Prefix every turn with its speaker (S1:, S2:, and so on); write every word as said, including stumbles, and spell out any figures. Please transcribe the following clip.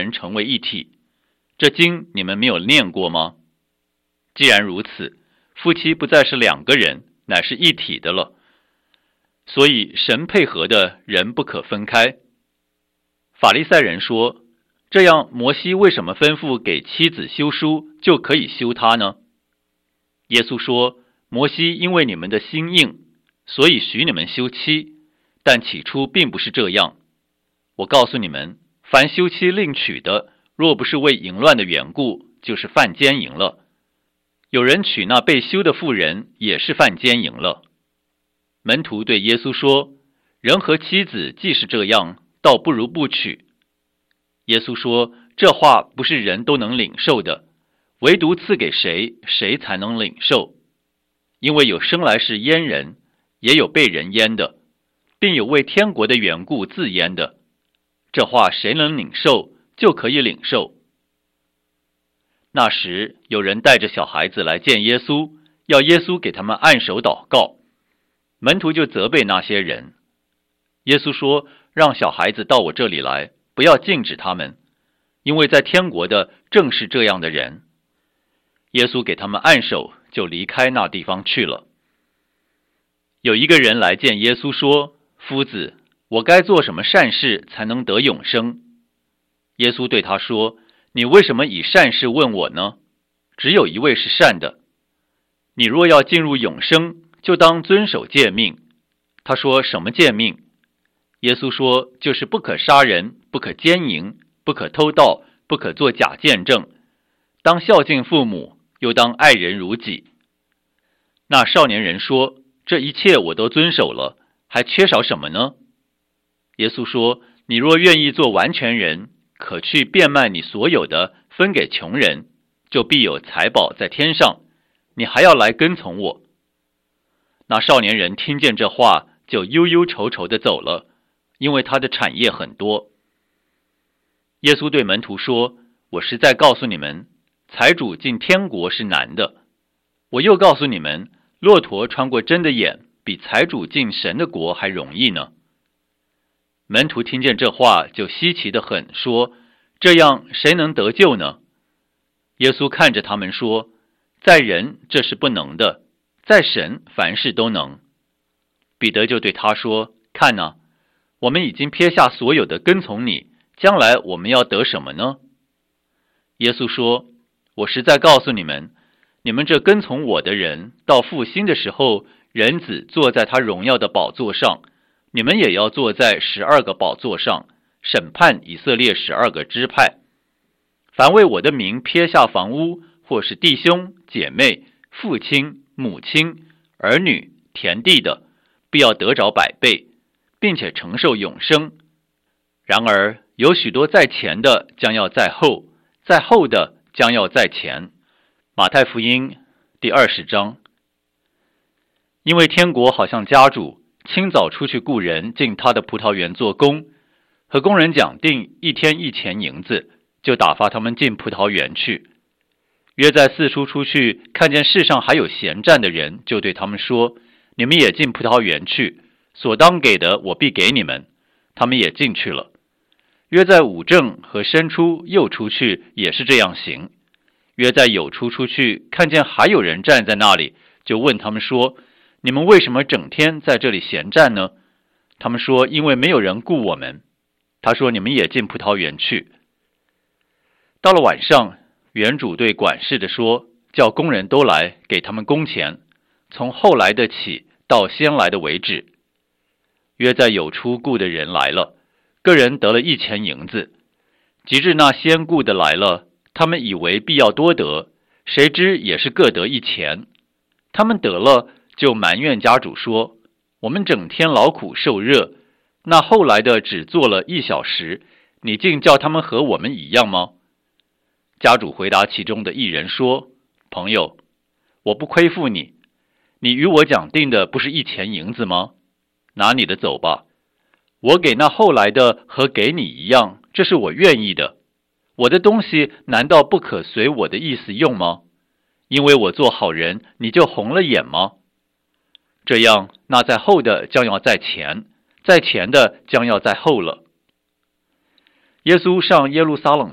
S1: 人成为一体。这经你们没有念过吗？既然如此，夫妻不再是两个人，乃是一体的了。所以神配合的人不可分开。法利赛人说，这样摩西为什么吩咐给妻子休书，就可以休她呢？耶稣说，摩西因为你们的心硬，所以许你们休妻，但起初并不是这样。我告诉你们，凡休妻另娶的，若不是为淫乱的缘故，就是犯奸淫了。有人娶那被休的妇人，也是犯奸淫了。门徒对耶稣说，人和妻子既是这样，倒不如不娶。耶稣说，这话不是人都能领受的，唯独赐给谁，谁才能领受。因为有生来是阉人，也有被人阉的，并有为天国的缘故自阉的。这话谁能领受，就可以领受。那时有人带着小孩子来见耶稣，要耶稣给他们按手祷告。门徒就责备那些人。耶稣说，让小孩子到我这里来，不要禁止他们，因为在天国的正是这样的人。耶稣给他们按手，就离开那地方去了。有一个人来见耶稣说，夫子，我该做什么善事才能得永生？耶稣对他说，你为什么以善事问我呢？只有一位是善的。你若要进入永生，就当遵守诫命。他说，什么诫命？耶稣说，就是不可杀人，不可奸淫，不可偷盗，不可作假见证，当孝敬父母，又当爱人如己。那少年人说，这一切我都遵守了，还缺少什么呢？耶稣说，你若愿意做完全人，可去变卖你所有的，分给穷人，就必有财宝在天上，你还要来跟从我。那少年人听见这话，就忧忧愁愁地走了，因为他的产业很多。耶稣对门徒说，我实在告诉你们，财主进天国是难的。我又告诉你们，骆驼穿过针的眼，比财主进神的国还容易呢。门徒听见这话，就稀奇得很，说，这样谁能得救呢？耶稣看着他们说，在人这是不能的，在神凡事都能。彼得就对他说，看哪，我们已经撇下所有的跟从你，将来我们要得什么呢？耶稣说，我实在告诉你们，你们这跟从我的人，到复兴的时候，人子坐在他荣耀的宝座上，你们也要坐在十二个宝座上，审判以色列十二个支派。凡为我的名撇下房屋，或是弟兄姐妹、父亲母亲、儿女、田地的，必要得着百倍，并且承受永生。然而有许多在前的将要在后，在后的将要在前。马太福音第二十章。因为天国好像家主清早出去雇人进他的葡萄园做工，和工人讲定一天一钱银子，就打发他们进葡萄园去。约在四处出去，看见世上还有闲站的人，就对他们说，你们也进葡萄园去，所当给的我必给你们。他们也进去了。约在午正和申初又出去，也是这样行。约在酉初出去，看见还有人站在那里，就问他们说，你们为什么整天在这里闲站呢？他们说，因为没有人雇我们。他说，你们也进葡萄园去。到了晚上，园主对管事的说，叫工人都来，给他们工钱，从后来的起到先来的为止。约在酉初雇的人来了，个人得了一钱银子。及至那先雇的来了，他们以为必要多得，谁知也是各得一钱。他们得了，就埋怨家主说，我们整天劳苦受热，那后来的只做了一小时，你竟叫他们和我们一样吗？家主回答其中的一人说，朋友，我不亏负你，你与我讲定的不是一钱银子吗？拿你的走吧，我给那后来的和给你一样，这是我愿意的。我的东西难道不可随我的意思用吗？因为我做好人，你就红了眼吗？这样，那在后的将要在前，在前的将要在后了。耶稣上耶路撒冷